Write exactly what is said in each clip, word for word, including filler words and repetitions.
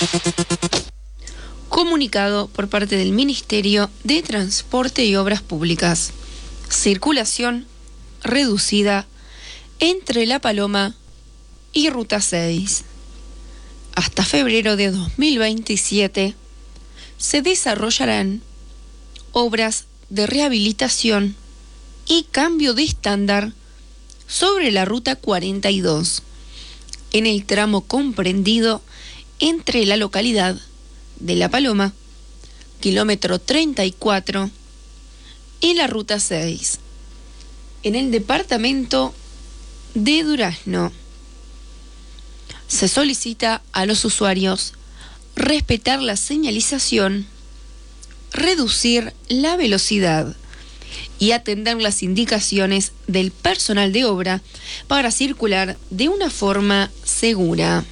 Comunicado por parte del Ministerio de Transporte y Obras Públicas. Circulación reducida entre La Paloma y Ruta seis. Hasta febrero de dos mil veintisiete se desarrollarán obras de rehabilitación y cambio de estándar sobre la Ruta cuarenta y dos, en el tramo comprendido entre la localidad de La Paloma, kilómetro treinta y cuatro, y la Ruta seis, en el departamento de Durazno. Se solicita a los usuarios respetar la señalización, reducir la velocidad y atender las indicaciones del personal de obra para circular de una forma segura.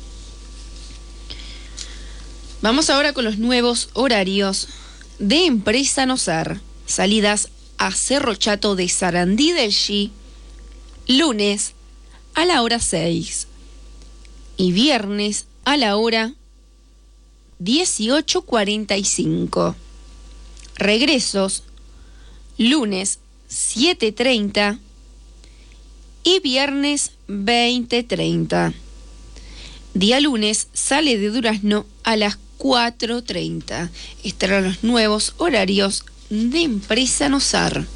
Vamos ahora con los nuevos horarios de Empresa Nosar. Salidas a Cerro Chato de Sarandí del Chi, lunes a la hora seis y viernes a la hora dieciocho cuarenta y cinco. Regresos, lunes siete treinta y viernes veinte treinta. Día lunes sale de Durazno a las cuatro treinta. Estarán los nuevos horarios de Empresa Nosar.